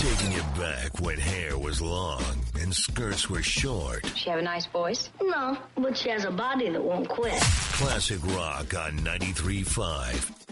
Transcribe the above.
Taking it back when hair was long and skirts were short. She have a nice voice? No, but she has a body that won't quit. Classic rock on 93.5.